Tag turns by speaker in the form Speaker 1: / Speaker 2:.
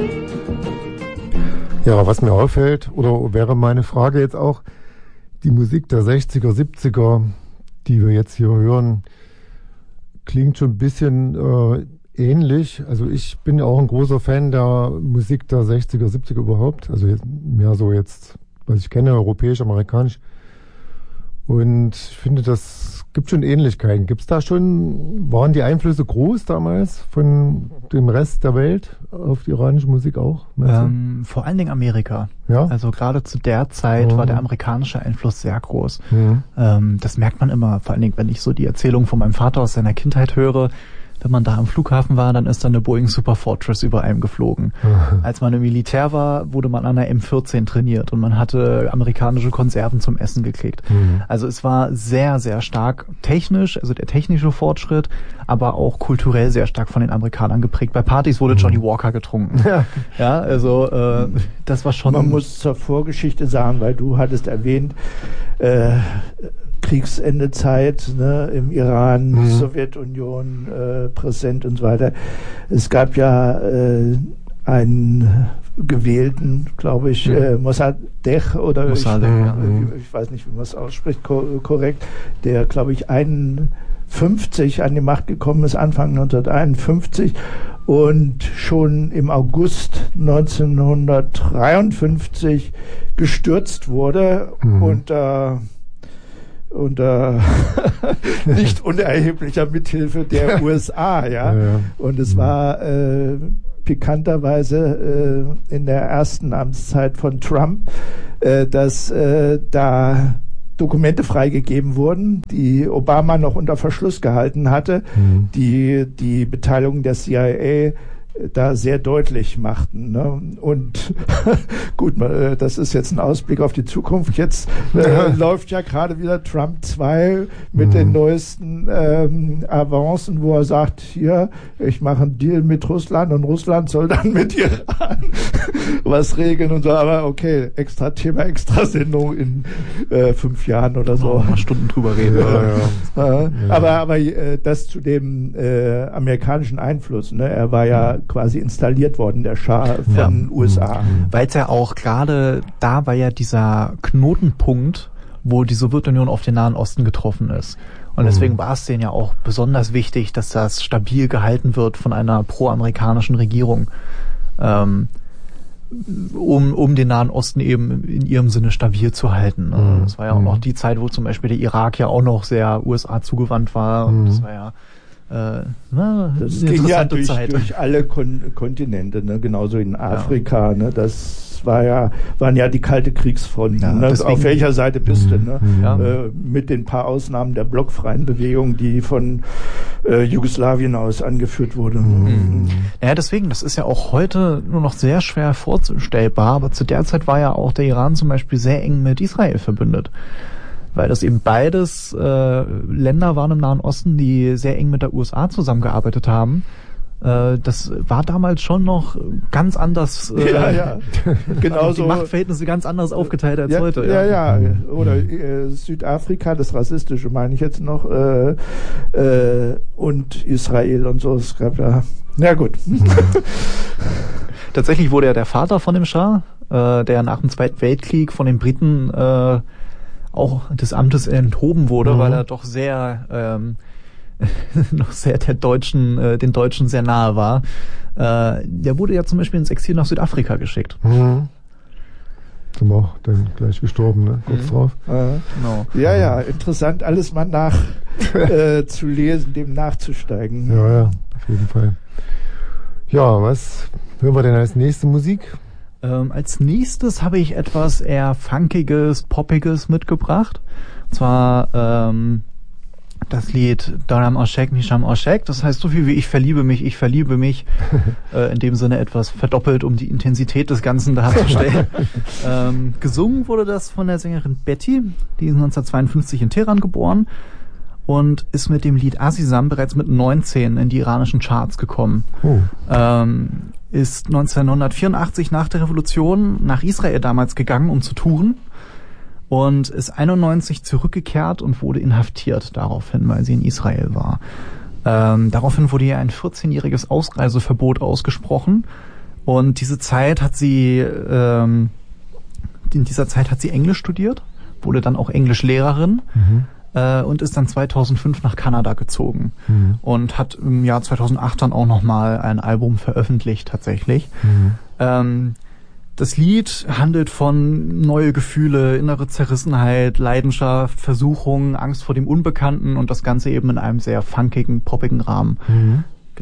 Speaker 1: Ja, was mir auffällt, oder wäre meine Frage jetzt auch, die Musik der 60er, 70er, die wir jetzt hier hören, klingt schon ein bisschen ähnlich. Also ich bin ja auch ein großer Fan der Musik der 60er, 70er überhaupt. Also mehr so jetzt, was ich kenne, europäisch, amerikanisch. Und ich finde, das gibt schon Ähnlichkeiten. Gibt's da schon, waren die Einflüsse groß damals von dem Rest der Welt auf die iranische Musik auch?
Speaker 2: Vor allen Dingen Amerika.
Speaker 1: Ja?
Speaker 2: Also gerade zu der Zeit war der amerikanische Einfluss sehr groß. Das merkt man immer, vor allen Dingen, wenn ich so die Erzählung von meinem Vater aus seiner Kindheit höre. Wenn man da am Flughafen war, dann ist da eine Boeing Super Fortress über einem geflogen. Als man im Militär war, wurde man an einer M14 trainiert und man hatte amerikanische Konserven zum Essen gekriegt. Also es war sehr, sehr stark technisch, also der technische Fortschritt, aber auch kulturell sehr stark von den Amerikanern geprägt. Bei Partys wurde Johnny Walker getrunken. Ja, also das war schon...
Speaker 3: Man muss zur Vorgeschichte sagen, weil du hattest erwähnt, Kriegsendezeit, ne, im Iran, Sowjetunion präsent und so weiter. Es gab ja einen gewählten, glaube ich, Mossadegh oder
Speaker 2: Mossadegh,
Speaker 3: ich weiß nicht, wie man es ausspricht korrekt, der, glaube ich, 51 an die Macht gekommen ist, Anfang 1951 und schon im August 1953 gestürzt wurde unter nicht unerheblicher Mithilfe der USA, ja. Und es war pikanterweise in der ersten Amtszeit von Trump, dass da Dokumente freigegeben wurden, die Obama noch unter Verschluss gehalten hatte, die Beteiligung der CIA da sehr deutlich machten. Ne? Und gut, das ist jetzt ein Ausblick auf die Zukunft. Jetzt läuft ja gerade wieder Trump 2 mit den neuesten Avancen, wo er sagt, hier, ich mache einen Deal mit Russland und Russland soll dann mit Iran was regeln und so. Aber okay, extra Thema, extra Sendung in 5 Jahren oder so.
Speaker 2: Mal Stunden drüber reden.
Speaker 3: Aber das zu dem amerikanischen Einfluss. Ne? Er war ja quasi installiert worden, der Schah von USA.
Speaker 2: Weil es ja auch gerade, da war ja dieser Knotenpunkt, wo die Sowjetunion auf den Nahen Osten getroffen ist. Und deswegen war es denen ja auch besonders wichtig, dass das stabil gehalten wird von einer pro-amerikanischen Regierung, um den Nahen Osten eben in ihrem Sinne stabil zu halten. Das war ja auch noch die Zeit, wo zum Beispiel der Irak ja auch noch sehr USA zugewandt war. Und das war ja
Speaker 3: das ging ja durch alle Kontinente, ne? Genauso in Afrika. Ne? Das waren ja die kalte Kriegsfronten. Ne? Auf welcher Seite bist du? Ne? Mit den paar Ausnahmen der blockfreien Bewegung, die von Jugoslawien aus angeführt wurde.
Speaker 2: Ja, deswegen, das ist ja auch heute nur noch sehr schwer vorstellbar, aber zu der Zeit war ja auch der Iran zum Beispiel sehr eng mit Israel verbündet. Weil das eben beides Länder waren im Nahen Osten, die sehr eng mit der USA zusammengearbeitet haben. Das war damals schon noch ganz anders.
Speaker 3: Genauso.
Speaker 2: Die Machtverhältnisse ganz anders aufgeteilt als heute.
Speaker 3: Oder Südafrika, das Rassistische meine ich jetzt noch, und Israel und so. Es gab ja gut.
Speaker 2: Tatsächlich wurde ja der Vater von dem Schah, der nach dem Zweiten Weltkrieg von den Briten auch des Amtes enthoben wurde, weil er doch sehr noch sehr den Deutschen sehr nahe war. Der wurde ja zum Beispiel ins Exil nach Südafrika geschickt.
Speaker 1: Sind wir auch dann gleich gestorben, ne? Kurz drauf.
Speaker 2: Genau.
Speaker 3: Ja, interessant, alles mal zu lesen, dem nachzusteigen.
Speaker 1: Ja, auf jeden Fall. Ja, was hören wir denn als nächste Musik?
Speaker 2: Als nächstes habe ich etwas eher Funkiges, Poppiges mitgebracht. Und zwar das Lied Daram Oshek, Nisham Oshek. Das heißt so viel wie ich verliebe mich. In dem Sinne etwas verdoppelt, um die Intensität des Ganzen darzustellen. Gesungen wurde das von der Sängerin Betty. Die ist 1952 in Teheran geboren und ist mit dem Lied Azizam bereits mit 19 in die iranischen Charts gekommen. Ist 1984 nach der Revolution nach Israel damals gegangen, um zu touren, und ist 91 zurückgekehrt und wurde inhaftiert daraufhin, weil sie in Israel war. Daraufhin wurde ihr ein 14-jähriges Ausreiseverbot ausgesprochen Und in dieser Zeit hat sie Englisch studiert, wurde dann auch Englischlehrerin und ist dann 2005 nach Kanada gezogen und hat im Jahr 2008 dann auch nochmal ein Album veröffentlicht tatsächlich. Das Lied handelt von neue Gefühle, innere Zerrissenheit, Leidenschaft, Versuchung, Angst vor dem Unbekannten und das Ganze eben in einem sehr funkigen, poppigen Rahmen.